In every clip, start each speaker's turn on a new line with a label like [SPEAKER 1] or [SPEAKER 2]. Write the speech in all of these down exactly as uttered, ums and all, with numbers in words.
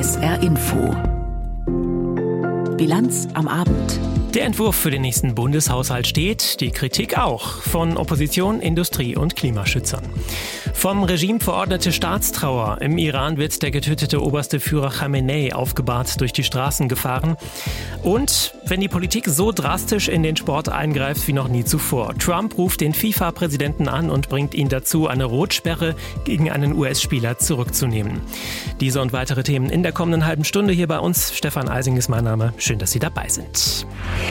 [SPEAKER 1] S R Info. Bilanz am Abend.
[SPEAKER 2] Der Entwurf für den nächsten Bundeshaushalt steht, die Kritik auch, von Opposition, Industrie und Klimaschützern. Vom Regime verordnete Staatstrauer. Im Iran wird der getötete oberste Führer Khamenei aufgebahrt durch die Straßen gefahren. Und wenn die Politik so drastisch in den Sport eingreift wie noch nie zuvor. Trump ruft den FIFA-Präsidenten an und bringt ihn dazu, eine Rotsperre gegen einen U S-Spieler zurückzunehmen. Diese und weitere Themen in der kommenden halben Stunde hier bei uns. Stefan Eising ist mein Name. Schön, dass Sie dabei sind.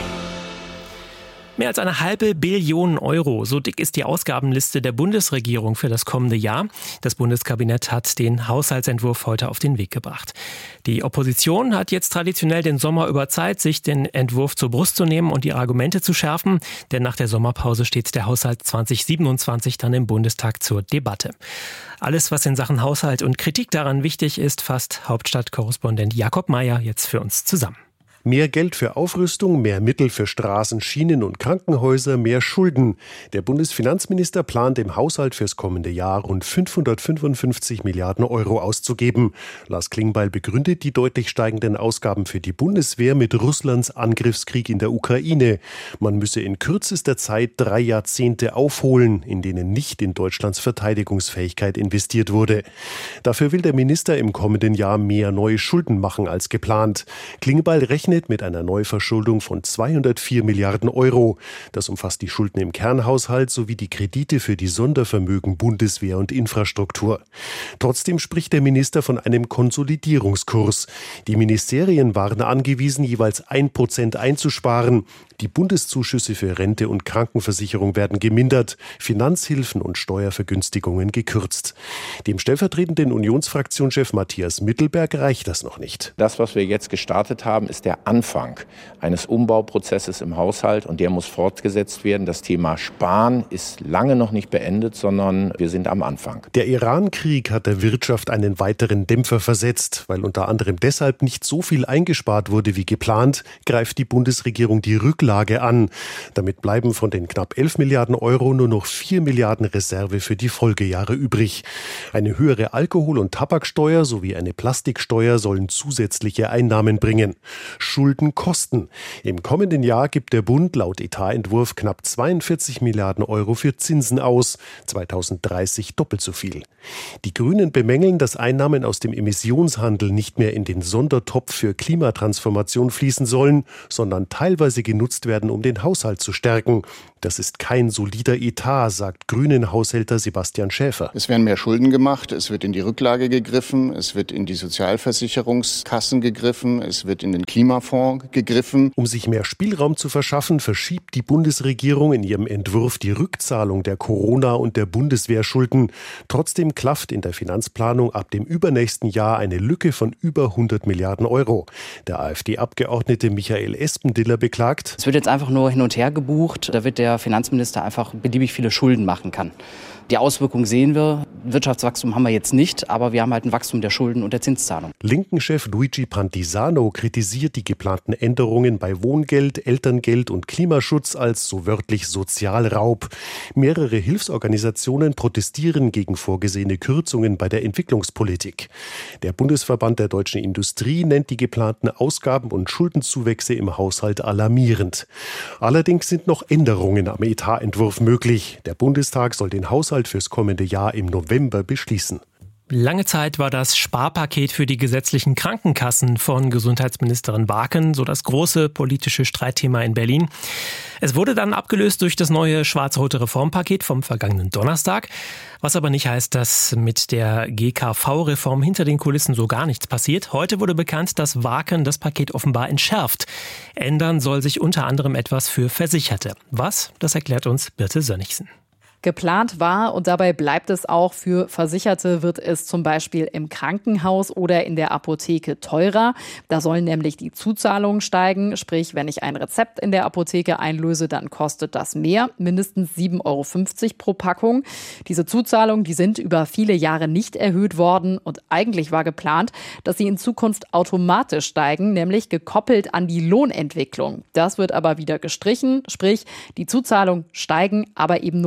[SPEAKER 2] Mehr als eine halbe Billion Euro, so dick ist die Ausgabenliste der Bundesregierung für das kommende Jahr. Das Bundeskabinett hat den Haushaltsentwurf heute auf den Weg gebracht. Die Opposition hat jetzt traditionell den Sommer über Zeit, sich den Entwurf zur Brust zu nehmen und die Argumente zu schärfen. Denn nach der Sommerpause steht der Haushalt zwanzig siebenundzwanzig dann im Bundestag zur Debatte. Alles, was in Sachen Haushalt und Kritik daran wichtig ist, fasst Hauptstadtkorrespondent Jakob Mayer jetzt für uns zusammen.
[SPEAKER 3] Mehr Geld für Aufrüstung, mehr Mittel für Straßen, Schienen und Krankenhäuser, mehr Schulden. Der Bundesfinanzminister plant im Haushalt fürs kommende Jahr rund fünfhundertfünfundfünfzig Milliarden Euro auszugeben. Lars Klingbeil begründet die deutlich steigenden Ausgaben für die Bundeswehr mit Russlands Angriffskrieg in der Ukraine. Man müsse in kürzester Zeit drei Jahrzehnte aufholen, in denen nicht in Deutschlands Verteidigungsfähigkeit investiert wurde. Dafür will der Minister im kommenden Jahr mehr neue Schulden machen als geplant. Klingbeil rechnet mit einer Neuverschuldung von zweihundertvier Milliarden Euro. Das umfasst die Schulden im Kernhaushalt sowie die Kredite für die Sondervermögen Bundeswehr und Infrastruktur. Trotzdem spricht der Minister von einem Konsolidierungskurs. Die Ministerien waren angewiesen, jeweils ein Prozent einzusparen. Die Bundeszuschüsse für Rente und Krankenversicherung werden gemindert, Finanzhilfen und Steuervergünstigungen gekürzt. Dem stellvertretenden Unionsfraktionschef Matthias Mittelberg reicht das noch nicht.
[SPEAKER 4] Das, was wir jetzt gestartet haben, ist der Anfang eines Umbauprozesses im Haushalt und der muss fortgesetzt werden. Das Thema Sparen ist lange noch nicht beendet, sondern wir sind am Anfang.
[SPEAKER 3] Der Iran-Krieg hat der Wirtschaft einen weiteren Dämpfer versetzt. Weil unter anderem deshalb nicht so viel eingespart wurde wie geplant, greift die Bundesregierung die Rücklage an. Damit bleiben von den knapp elf Milliarden Euro nur noch vier Milliarden Reserve für die Folgejahre übrig. Eine höhere Alkohol- und Tabaksteuer sowie eine Plastiksteuer sollen zusätzliche Einnahmen bringen. Schulden kosten. Im kommenden Jahr gibt der Bund laut Etatentwurf knapp zweiundvierzig Milliarden Euro für Zinsen aus. zweitausenddreißig doppelt so viel. Die Grünen bemängeln, dass Einnahmen aus dem Emissionshandel nicht mehr in den Sondertopf für Klimatransformation fließen sollen, sondern teilweise genutzt werden, um den Haushalt zu stärken. Das ist kein solider Etat, sagt Grünen-Haushälter Sebastian Schäfer.
[SPEAKER 5] Es werden mehr Schulden gemacht, es wird in die Rücklage gegriffen, es wird in die Sozialversicherungskassen gegriffen, es wird in den Klimafonds gegriffen.
[SPEAKER 3] Um sich mehr Spielraum zu verschaffen, verschiebt die Bundesregierung in ihrem Entwurf die Rückzahlung der Corona- und der Bundeswehrschulden. Trotzdem klafft in der Finanzplanung ab dem übernächsten Jahr eine Lücke von über hundert Milliarden Euro. Der AfD-Abgeordnete Michael Espendiller beklagt:
[SPEAKER 6] Es wird jetzt einfach nur hin und her gebucht, da wird der Finanzminister einfach beliebig viele Schulden machen kann. Die Auswirkungen sehen wir. Wirtschaftswachstum haben wir jetzt nicht, aber wir haben halt ein Wachstum der Schulden und der Zinszahlung.
[SPEAKER 3] Linken-Chef Luigi Pantisano kritisiert die geplanten Änderungen bei Wohngeld, Elterngeld und Klimaschutz als so wörtlich Sozialraub. Mehrere Hilfsorganisationen protestieren gegen vorgesehene Kürzungen bei der Entwicklungspolitik. Der Bundesverband der deutschen Industrie nennt die geplanten Ausgaben- und Schuldenzuwächse im Haushalt alarmierend. Allerdings sind noch Änderungen am Etatentwurf möglich. Der Bundestag soll den Haushalt fürs kommende Jahr im November beschließen.
[SPEAKER 2] Lange Zeit war das Sparpaket für die gesetzlichen Krankenkassen von Gesundheitsministerin Warken so das große politische Streitthema in Berlin. Es wurde dann abgelöst durch das neue schwarz-rote Reformpaket vom vergangenen Donnerstag, was aber nicht heißt, dass mit der G K V-Reform hinter den Kulissen so gar nichts passiert. Heute wurde bekannt, dass Warken das Paket offenbar entschärft. Ändern soll sich unter anderem etwas für Versicherte. Was? Das erklärt uns Birte Sönnigsen.
[SPEAKER 7] Geplant war und dabei bleibt es auch, für Versicherte wird es zum Beispiel im Krankenhaus oder in der Apotheke teurer. Da sollen nämlich die Zuzahlungen steigen. Sprich, wenn ich ein Rezept in der Apotheke einlöse, dann kostet das mehr, mindestens sieben Euro fünfzig pro Packung. Diese Zuzahlungen, die sind über viele Jahre nicht erhöht worden und eigentlich war geplant, dass sie in Zukunft automatisch steigen, nämlich gekoppelt an die Lohnentwicklung. Das wird aber wieder gestrichen, sprich, die Zuzahlungen steigen, aber eben nur einmal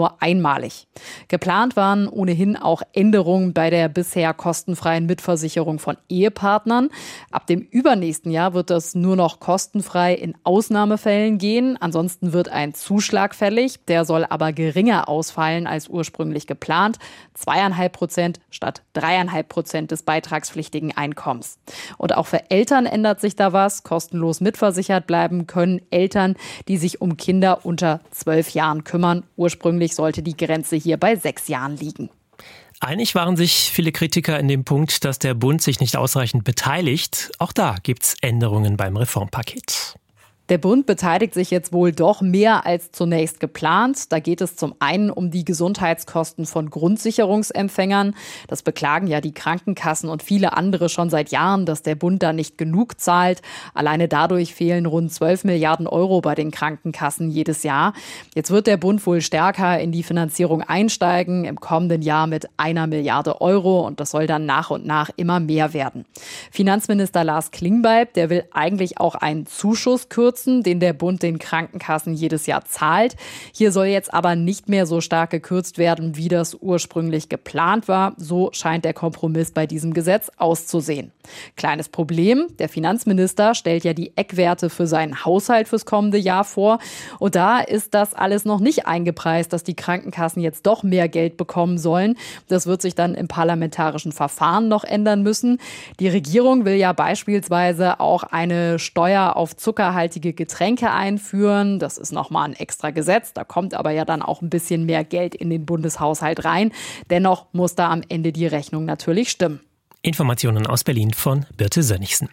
[SPEAKER 7] einmalig. Geplant waren ohnehin auch Änderungen bei der bisher kostenfreien Mitversicherung von Ehepartnern. Ab dem übernächsten Jahr wird das nur noch kostenfrei in Ausnahmefällen gehen. Ansonsten wird ein Zuschlag fällig. Der soll aber geringer ausfallen als ursprünglich geplant. Zweieinhalb Prozent statt dreieinhalb Prozent des beitragspflichtigen Einkommens. Und auch für Eltern ändert sich da was. Kostenlos mitversichert bleiben können Eltern, die sich um Kinder unter zwölf Jahren kümmern. Ursprünglich sollte die Grenze hier bei sechs Jahren liegen.
[SPEAKER 2] Einig waren sich viele Kritiker in dem Punkt, dass der Bund sich nicht ausreichend beteiligt. Auch da gibt's Änderungen beim Reformpaket.
[SPEAKER 7] Der Bund beteiligt sich jetzt wohl doch mehr als zunächst geplant. Da geht es zum einen um die Gesundheitskosten von Grundsicherungsempfängern. Das beklagen ja die Krankenkassen und viele andere schon seit Jahren, dass der Bund da nicht genug zahlt. Alleine dadurch fehlen rund zwölf Milliarden Euro bei den Krankenkassen jedes Jahr. Jetzt wird der Bund wohl stärker in die Finanzierung einsteigen, im kommenden Jahr mit einer Milliarde Euro. Und das soll dann nach und nach immer mehr werden. Finanzminister Lars Klingbeil, der will eigentlich auch einen Zuschuss kürzen, den der Bund den Krankenkassen jedes Jahr zahlt. Hier soll jetzt aber nicht mehr so stark gekürzt werden, wie das ursprünglich geplant war. So scheint der Kompromiss bei diesem Gesetz auszusehen. Kleines Problem, der Finanzminister stellt ja die Eckwerte für seinen Haushalt fürs kommende Jahr vor. Und da ist das alles noch nicht eingepreist, dass die Krankenkassen jetzt doch mehr Geld bekommen sollen. Das wird sich dann im parlamentarischen Verfahren noch ändern müssen. Die Regierung will ja beispielsweise auch eine Steuer auf zuckerhaltige Getränke einführen. Das ist nochmal ein extra Gesetz. Da kommt aber ja dann auch ein bisschen mehr Geld in den Bundeshaushalt rein. Dennoch muss da am Ende die Rechnung natürlich stimmen.
[SPEAKER 2] Informationen aus Berlin von Birte Sönnigsen.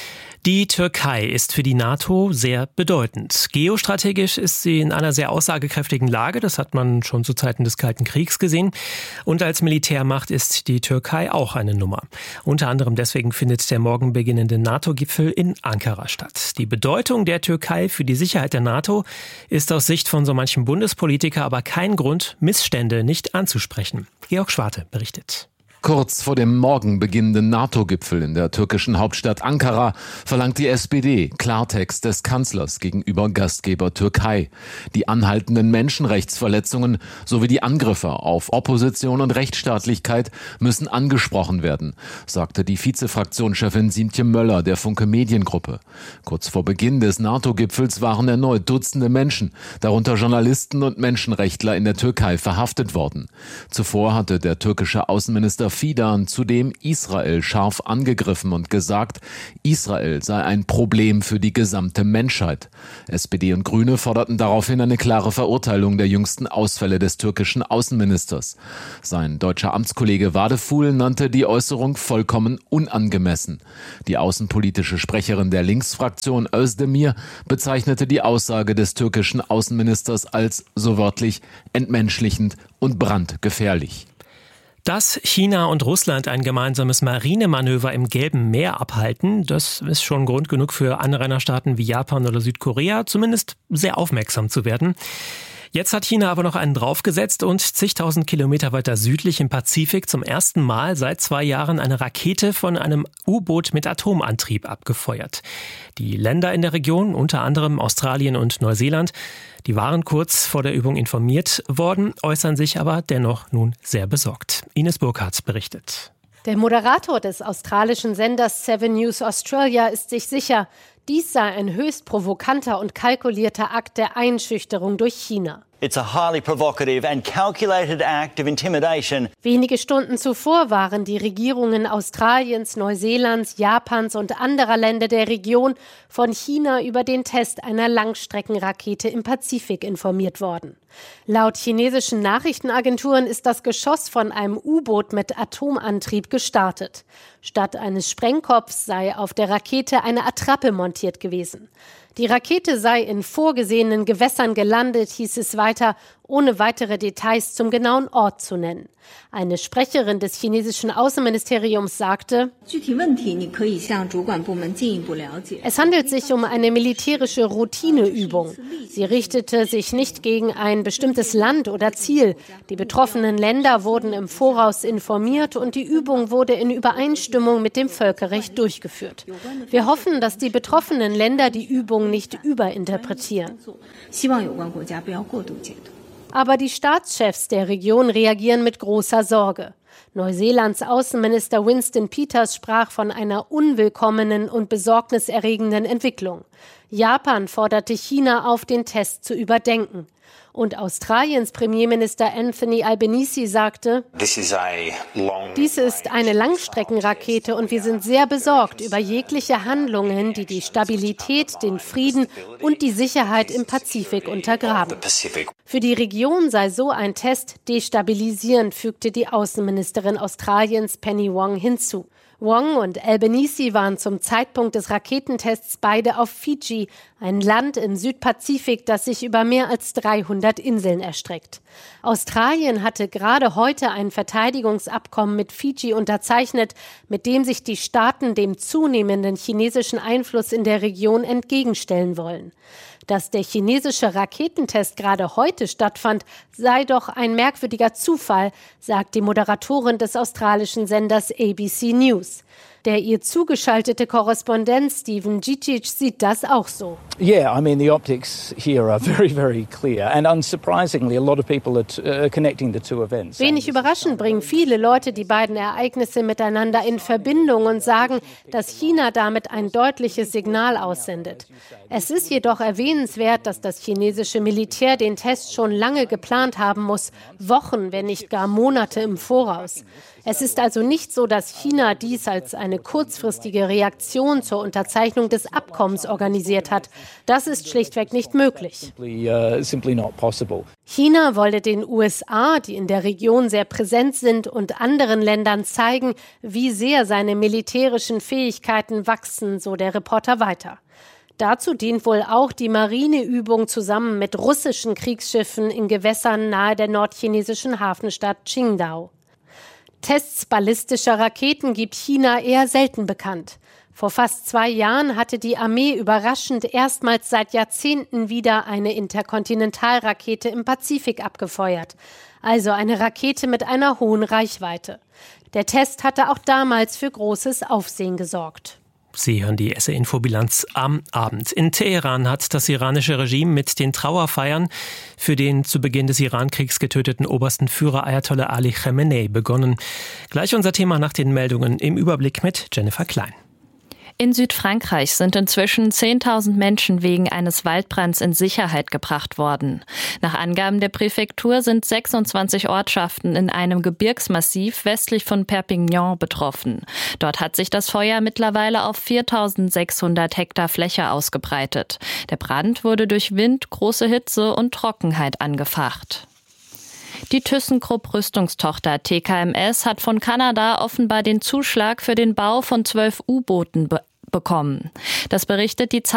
[SPEAKER 2] Die Türkei ist für die NATO sehr bedeutend. Geostrategisch ist sie in einer sehr aussagekräftigen Lage. Das hat man schon zu Zeiten des Kalten Kriegs gesehen. Und als Militärmacht ist die Türkei auch eine Nummer. Unter anderem deswegen findet der morgen beginnende NATO-Gipfel in Ankara statt. Die Bedeutung der Türkei für die Sicherheit der NATO ist aus Sicht von so manchem Bundespolitiker aber kein Grund, Missstände nicht anzusprechen. Georg Schwarte berichtet.
[SPEAKER 8] Kurz vor dem morgen beginnenden NATO-Gipfel in der türkischen Hauptstadt Ankara verlangt die S P D Klartext des Kanzlers gegenüber Gastgeber Türkei. Die anhaltenden Menschenrechtsverletzungen sowie die Angriffe auf Opposition und Rechtsstaatlichkeit müssen angesprochen werden, sagte die Vizefraktionschefin Siemtje Möller der Funke Mediengruppe. Kurz vor Beginn des NATO-Gipfels waren erneut Dutzende Menschen, darunter Journalisten und Menschenrechtler in der Türkei, verhaftet worden. Zuvor hatte der türkische Außenminister Fidan zudem Israel scharf angegriffen und gesagt, Israel sei ein Problem für die gesamte Menschheit. S P D und Grüne forderten daraufhin eine klare Verurteilung der jüngsten Ausfälle des türkischen Außenministers. Sein deutscher Amtskollege Vadeful nannte die Äußerung vollkommen unangemessen. Die außenpolitische Sprecherin der Linksfraktion Özdemir bezeichnete die Aussage des türkischen Außenministers als so wörtlich entmenschlichend und brandgefährlich.
[SPEAKER 2] Dass China und Russland ein gemeinsames Marinemanöver im Gelben Meer abhalten, das ist schon Grund genug für Anrainerstaaten wie Japan oder Südkorea, zumindest sehr aufmerksam zu werden. Jetzt hat China aber noch einen draufgesetzt und zigtausend Kilometer weiter südlich im Pazifik zum ersten Mal seit zwei Jahren eine Rakete von einem U-Boot mit Atomantrieb abgefeuert. Die Länder in der Region, unter anderem Australien und Neuseeland, die waren kurz vor der Übung informiert worden, äußern sich aber dennoch nun sehr besorgt. Ines Burkhardt berichtet.
[SPEAKER 9] Der Moderator des australischen Senders Seven News Australia ist sich sicher, dies sei ein höchst provokanter und kalkulierter Akt der Einschüchterung durch China.
[SPEAKER 10] It's a highly provocative and calculated act of intimidation.
[SPEAKER 9] Wenige Stunden zuvor waren die Regierungen Australiens, Neuseelands, Japans und anderer Länder der Region von China über den Test einer Langstreckenrakete im Pazifik informiert worden. Laut chinesischen Nachrichtenagenturen ist das Geschoss von einem U-Boot mit Atomantrieb gestartet. Statt eines Sprengkopfs sei auf der Rakete eine Attrappe montiert gewesen. Die Rakete sei in vorgesehenen Gewässern gelandet, hieß es weiter, ohne weitere Details zum genauen Ort zu nennen. Eine Sprecherin des chinesischen Außenministeriums sagte, es handelt sich um eine militärische Routineübung. Sie richtete sich nicht gegen ein bestimmtes Land oder Ziel. Die betroffenen Länder wurden im Voraus informiert und die Übung wurde in Übereinstimmung mit dem Völkerrecht durchgeführt. Wir hoffen, dass die betroffenen Länder die Übung nicht überinterpretieren. Aber die Staatschefs der Region reagieren mit großer Sorge. Neuseelands Außenminister Winston Peters sprach von einer unwillkommenen und besorgniserregenden Entwicklung. Japan forderte China auf, den Test zu überdenken. Und Australiens Premierminister Anthony Albanese sagte, dies ist eine Langstreckenrakete und wir sind sehr besorgt über jegliche Handlungen, die die Stabilität, den Frieden und die Sicherheit im Pazifik untergraben. Für die Region sei so ein Test destabilisierend, fügte die Außenministerin Australiens Penny Wong hinzu. Wong und Albanese waren zum Zeitpunkt des Raketentests beide auf Fidschi, ein Land im Südpazifik, das sich über mehr als dreihundert Inseln erstreckt. Australien hatte gerade heute ein Verteidigungsabkommen mit Fidschi unterzeichnet, mit dem sich die Staaten dem zunehmenden chinesischen Einfluss in der Region entgegenstellen wollen. Dass der chinesische Raketentest gerade heute stattfand, sei doch ein merkwürdiger Zufall, sagt die Moderatorin des australischen Senders A B C News. Der ihr zugeschaltete Korrespondent Stephen Gicic sieht das auch so.
[SPEAKER 11] Yeah, I mean the optics here are very, very clear and unsurprisingly a lot of people are uh, connecting the two events.
[SPEAKER 9] Wenig überraschend bringen viele Leute die beiden Ereignisse miteinander in Verbindung und sagen, dass China damit ein deutliches Signal aussendet. Es ist jedoch erwähnenswert, dass das chinesische Militär den Test schon lange geplant haben muss, Wochen, wenn nicht gar Monate im Voraus. Es ist also nicht so, dass China dies als eine kurzfristige Reaktion zur Unterzeichnung des Abkommens organisiert hat. Das ist schlichtweg nicht möglich. China wolle den U S A, die in der Region sehr präsent sind, und anderen Ländern zeigen, wie sehr seine militärischen Fähigkeiten wachsen, so der Reporter weiter. Dazu dient wohl auch die Marineübung zusammen mit russischen Kriegsschiffen in Gewässern nahe der nordchinesischen Hafenstadt Qingdao. Tests ballistischer Raketen gibt China eher selten bekannt. Vor fast zwei Jahren hatte die Armee überraschend erstmals seit Jahrzehnten wieder eine Interkontinentalrakete im Pazifik abgefeuert. Also eine Rakete mit einer hohen Reichweite. Der Test hatte auch damals für großes Aufsehen gesorgt.
[SPEAKER 2] Sie hören die S R-Infobilanz am Abend. In Teheran hat das iranische Regime mit den Trauerfeiern für den zu Beginn des Irankriegs getöteten obersten Führer Ayatollah Ali Khamenei begonnen. Gleich unser Thema nach den Meldungen im Überblick mit Jennifer Klein.
[SPEAKER 12] In Südfrankreich sind inzwischen zehntausend Menschen wegen eines Waldbrands in Sicherheit gebracht worden. Nach Angaben der Präfektur sind sechsundzwanzig Ortschaften in einem Gebirgsmassiv westlich von Perpignan betroffen. Dort hat sich das Feuer mittlerweile auf viertausendsechshundert Hektar Fläche ausgebreitet. Der Brand wurde durch Wind, große Hitze und Trockenheit angefacht. Die ThyssenKrupp-Rüstungstochter T K M S hat von Kanada offenbar den Zuschlag für den Bau von zwölf U-Booten be- bekommen. Das berichtet die Zeit